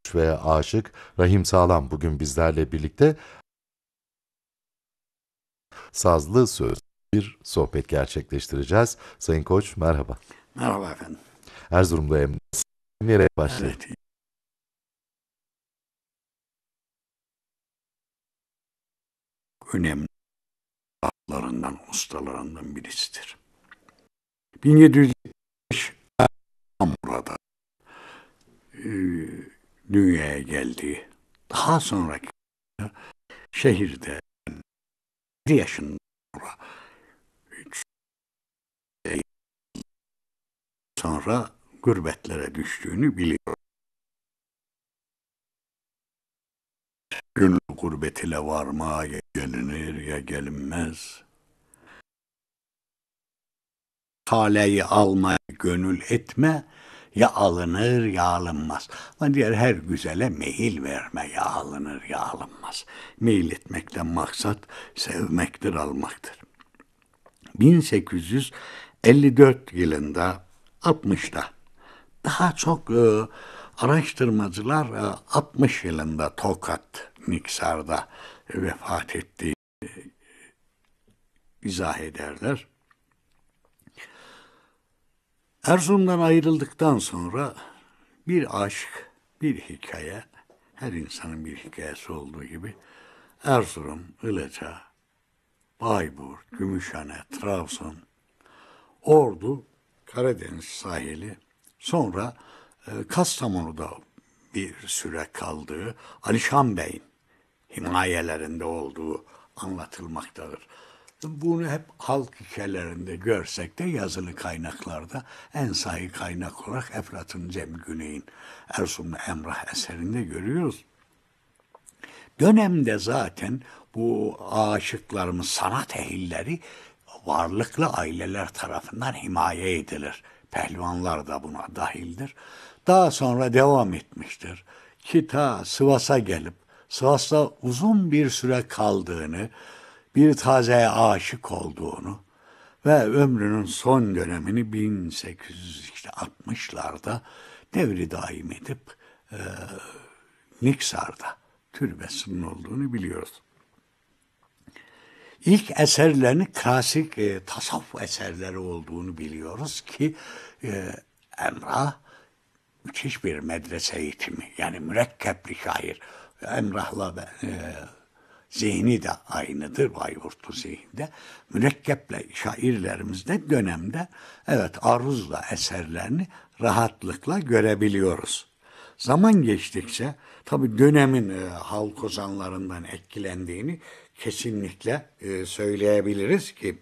ve aşık Rahim Sağlam bugün bizlerle birlikte sazlı söz bir sohbet gerçekleştireceğiz. Sayın Koç merhaba. Merhaba efendim. Erzurum'da nereye başlayalım? Evet, önemli ustalarından birisidir. 1770 burada e, dünyaya geldi. Daha sonraki şehirde 7 yaşında sonra gurbetlere düştüğünü biliyor. Gönül gurbet ile varma ya gelinir ya gelinmez. Taleyi almaya gönül etme, ya alınır ya alınmaz. Ama diğer her güzele meyil verme, ya alınır ya alınmaz. Meyil etmekten maksat sevmektir, almaktır. 1854 yılında 60'da daha çok araştırmacılar 60 yılında Tokat, Niksar'da vefat ettiğini izah ederler. Erzurum'dan ayrıldıktan sonra bir aşk, bir hikaye, her insanın bir hikayesi olduğu gibi Erzurum, Ilıca, Bayburt, Gümüşhane, Trabzon, Ordu, Karadeniz sahili, sonra Kastamonu'da bir süre kaldığı, Alişan Bey'in himayelerinde olduğu anlatılmaktadır. Bunu hep halk hikayelerinde görsek de yazılı kaynaklarda en sahih kaynak olarak Eflatun Cem Güney'in Erzurumlu Emrah eserinde görüyoruz. Dönemde zaten bu aşıklarımız, sanat ehilleri varlıklı aileler tarafından himaye edilir. Pehlivanlar da buna dahildir. Daha sonra devam etmiştir. Ki ta Sivas'a gelip Sivas'ta uzun bir süre kaldığını, bir tazeye aşık olduğunu ve ömrünün son dönemini 1860'larda devri daim edip Niksar'da türbesinin olduğunu biliyoruz. İlk eserlerini klasik tasavvuf eserleri olduğunu biliyoruz ki Emrah müthiş bir medrese eğitimi, yani mürekkepli şair. Emrah'la zihni de aynıdır, Bayburtlu zihinde. Mürekkeple şairlerimiz de dönemde aruzla eserlerini rahatlıkla görebiliyoruz. Zaman geçtikçe tabii dönemin halk ozanlarından etkilendiğini kesinlikle söyleyebiliriz ki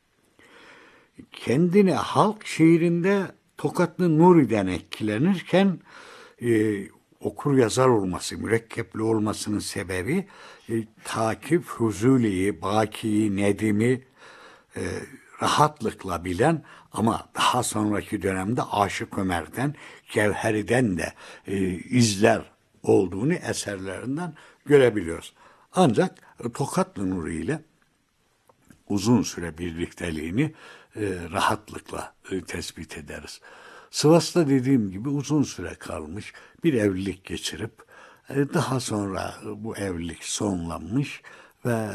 kendine halk şiirinde Tokatlı Nuri'den etkilenirken okur yazar olması, mürekkepli olmasının sebebi Takip, Fuzuli'yi, Baki'yi, Nedim'i rahatlıkla bilen ama daha sonraki dönemde Aşık Ömer'den, Cevheri'den de izler olduğunu eserlerinden görebiliyoruz. Ancak Tokatlı Nuri ile uzun süre birlikteliğini rahatlıkla tespit ederiz. Sivas'ta dediğim gibi uzun süre kalmış, bir evlilik geçirip daha sonra bu evlilik sonlanmış ve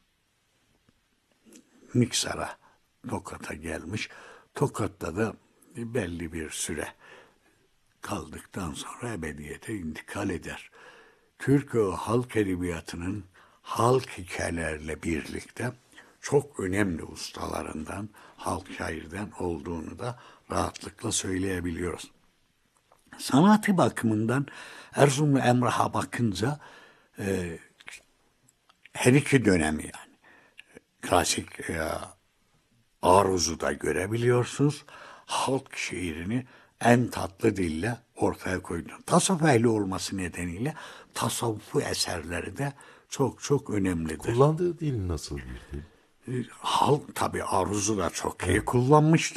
Niksar'a, Tokat'a gelmiş. Tokat'ta da belli bir süre kaldıktan sonra ebediyete intikal eder. Türk halk edebiyatının halk hikayelerle birlikte çok önemli ustalarından, halk şairden olduğunu da rahatlıkla söyleyebiliyoruz. Sanatı bakımından Erzurumlu Emrah'a bakınca her iki dönemi, yani klasik aruzu da görebiliyorsunuz. Halk şiirini en tatlı dille ortaya koydu. Tasavvuf ehli olması nedeniyle tasavvufu eserleri de çok çok önemlidir. Kullandığı dil nasıl bir dil? Halk tabii aruzu da çok iyi kullanmıştır.